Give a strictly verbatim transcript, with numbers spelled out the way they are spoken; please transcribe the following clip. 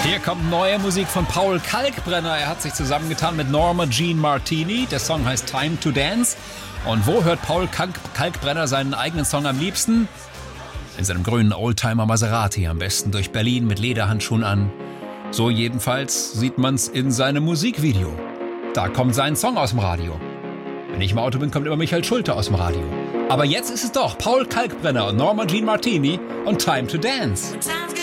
Hier kommt neue Musik von Paul Kalkbrenner. Er hat sich zusammengetan mit Norma Jean Martini. Der Song heißt Time to Dance. Und wo hört Paul Kalk- Kalkbrenner seinen eigenen Song am liebsten? In seinem grünen Oldtimer Maserati, am besten durch Berlin mit Lederhandschuhen an. So jedenfalls sieht man's in seinem Musikvideo. Da kommt sein Song aus dem Radio. Wenn ich im Auto bin, kommt immer Michael Schulte aus dem Radio. Aber jetzt ist es doch Paul Kalkbrenner und Norma Jean Martini und Time to Dance.